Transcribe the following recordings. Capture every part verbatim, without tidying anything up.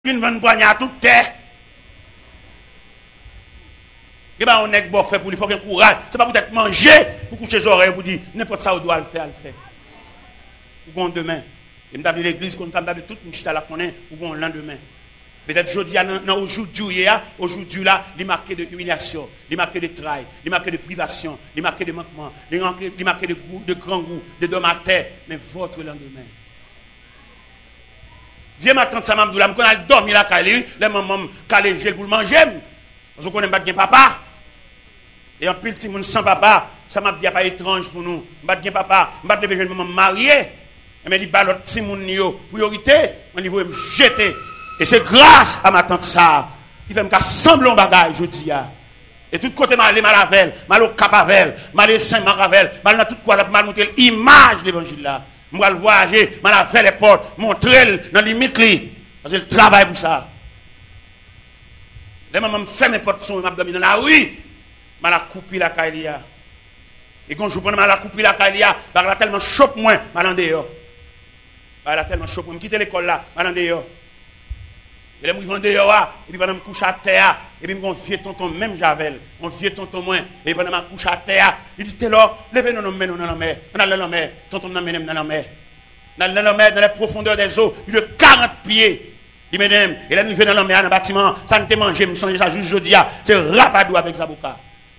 Une bonne poignée à toute terre. Et bien, on est bon fait pour lui, il faut qu'il courage. C'est pas pour être mangé, pour coucher les oreilles, pour dire n'importe ça, on doit le faire, le faire. Pour bon demain. Et me dit l'église, comme ça, me dit tout le monde la connaît, pour bon lendemain. Peut-être aujourd'hui, aujourd'hui, aujourd'hui, là, il est marqué de humiliation, il est marqué de travail, il est marqué de privation, il est marqué de manquement, il est marqué de goût, de grand goût, de dom à terre, mais votre lendemain. Viens ma tante Samam Doula, je connais dormir la Kali, les mamans Kali gel pour le manger. Je connais pas bien papa. Et en plus, si mon sans papa, ça m'a dit pas étrange pour nous. Je pas bien papa, je pas de jeune maman mariée. Mais dit pas l'autre si mon yo priorité, on niveau me jeter. Et c'est grâce à ma tante ça qui fait me sembler un bagage aujourd'hui. Et tout côté mal les Malavel, mal au Capavel, mal les Saint Maravel, mal dans tout quoi là mal montrer l'image de l'évangile là. Je vais le voyager, je vais faire les portes, montrer dans les limites. Parce que le travail pour ça. Les mamans me font mes portes, je vais dans la rue, je vais couper la caïlia. Et quand je prends la couper la caïlia, je vais tellement chope moins, je vais en dehors. Je vais tellement chope moins, je vais quitter l'école là, je vais en dehors. Et là, je vais en dehors, et puis je vais me coucher à terre, et puis je vais vieux tonton, même Javel, mon vieux tonton moins, et puis je vais me coucher à terre, il dit, t'es là, levez nous, nous, nous, dans la mer, dans la mer, tonton, nous, nous, dans la mer. Dans la mer, dans la profondeur des eaux, il de quarante pieds. Il me dit, et là, nous venons dans la mer, dans le bâtiment, ça ne te mange, je me sens déjà juste jeudi, c'est rapadou avec Zaboka.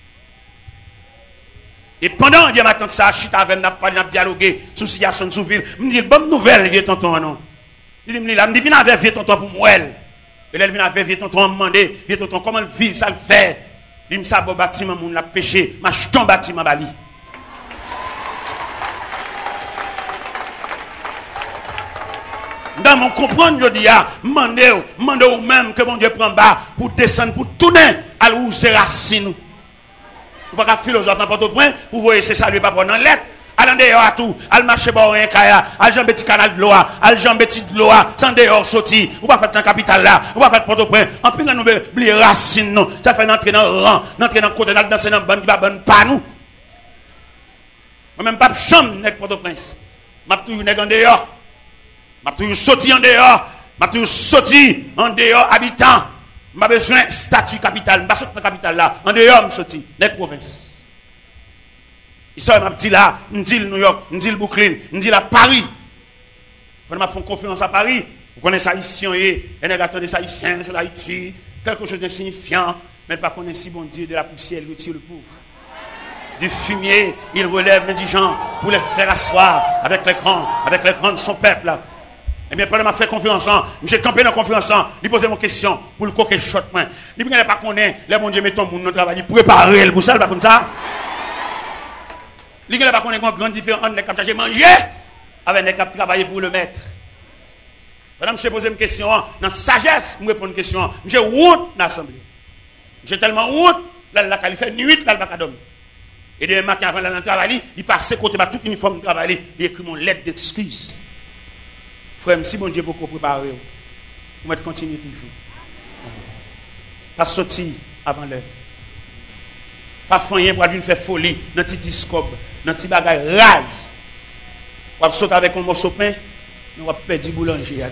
Et pendant que je m'attends ça, je suis avec nous, nous dialoguer sur la situation de Souville, je me dis, bonne nouvelle, vieux tonton, non. Il me dit, là, je me dis, viens avec vieux tonton pour moi. Et là, il vient avec vieux tonton, me demander, vieux tonton, comment le vivre, ça le fait. Il me dit, ça, bon bâtiment, mon l'a péché, ma jeton bâtiment, bali. Dans mon comprendre, je dis, demandez, demandez ou même que mon Dieu prend bas pour descendre, pour tourner à l'où c'est racine. Vous ne pouvez pas philosophe n'importe quel point, vous voyez, c'est ça, lui, pas prendre en lettre. Allez dehors à tout, allez marcher par un kaya, allez jambe petit canal de l'eau, allez jambe petit de l'eau, sans dehors sorti, ou pas faire dans la capitale là, ou pas faire Port-au-Prince. En plus, nous oublier racine, nous. Ça fait entrer dans le rang, entrer dans le côté, dans danser dans le ban, qui va ban pas nous. Moi-même, pas de chambre, n'est Port-au-Prince. M'a toujours n'est en dehors. M'a toujours sorti en dehors. M'a toujours sorti en dehors, habitant. M'a besoin de statut capital. M'a sorti dans la capitale là. En dehors, m'a sorti. N'est province. Il sort, m'a dit là, m'a dit New York, m'a dit le Brooklyn, m'a dit là Paris. Quand m'a fait confiance à Paris, vous connaissez ça ici, et on attendait ça ici, sur l'Haïti, quelque chose d'insignifiant, mais pas connaître si bon Dieu de la poussière, il retire le pauvre. Du fumier, il relève l'indigent pour les faire asseoir avec les grands, avec les grands de son peuple là. Eh bien, pendant m'a fait confiance en, j'ai campé dans confiance en, il posait mon question pour le coquet shot moi. Il ne pas connaître, les bon Dieu met ton monde dans le travail, il préparer le pour ça, pas comme ça. Il ne pas connaître une grande différence entre les cap j'ai mangé avec les cap travailler pour le maître. Pendant je posé une question, dans sagesse, je réponds une question, j'ai honte dans l'assemblée. J'ai tellement honte, là, la qualifié nuit, là, le bac à dormir. Et demain matin, avant d'aller travailler, il passe côté de tout uniforme de travail, il écrit mon lettre d'excuse. Frère, si bon Dieu beaucoup préparer, vous mettez continuer toujours. Pas sortir avant l'heure. Pas faire pour une faire folie dans petit discobe, dans petit bagage rage. On va sauter avec un morceau de pain, on va perdre du boulanger.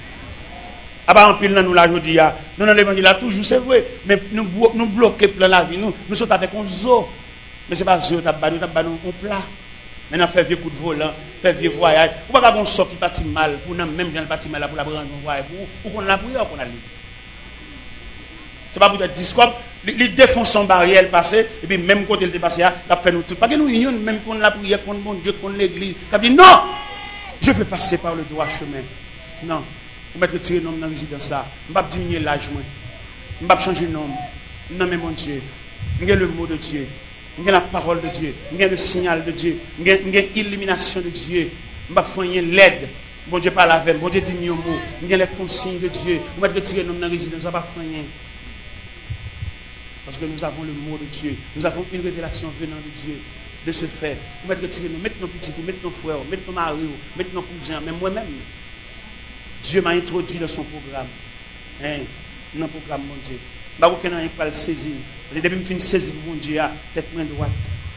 Ah bah en pile nous la aujourd'hui, nous dans l'évangile là toujours c'est vrai, mais nous nous bloquer plein la vie, nous nous sautons avec un zoo. Mais c'est pas zoo, t'as pas nous t'as nous un plat. Maintenant faire vieux coup de volant, faire vieux voyage. Ou pas qu'on sort qui parti mal pour nous même gens parti mal pour la prendre un voyage pour qu'on la prière qu'on a lu. C'est pas pour être discours, il défonce son barrière passé et puis même côté il dépassé là, il fait nous tout. Pas que nous unions même qu'on la prière contre mon Dieu, contre l'église. Il dit non, je vais passer par le droit chemin. Non, vous mettez retirer nom dans résidence là. Je ne vais pas diminuer l'âge moi. Je ne vais pas changer de nom. Non mais mon Dieu, j'ai le mot de Dieu. J'ai la parole de Dieu, j'ai le signal de Dieu, j'ai l'illumination de Dieu, je vais faire l'aide. Bon Dieu parle avec, bon Dieu dit mieux mot, j'ai les consignes de Dieu, je vais retirer nos résidences, ça va faire rien. Parce que nous avons le mot de Dieu, nous avons une révélation venant de Dieu, de ce fait. Nous allons retirer, nous mettre nos petits, mettre nos frères, mettre nos maris, mettre nos cousins, mais moi-même, Dieu m'a introduit dans son programme. Hein, dans le programme, mon Dieu. Je ne sais pas le saisir. Depuis que je finis de saisir mon Dieu, tête main droite.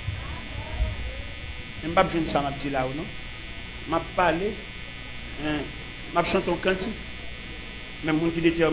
Je ne sais pas si ça m'a dit là ou non. Je parlé, je chante un cantique. même monde qui détermine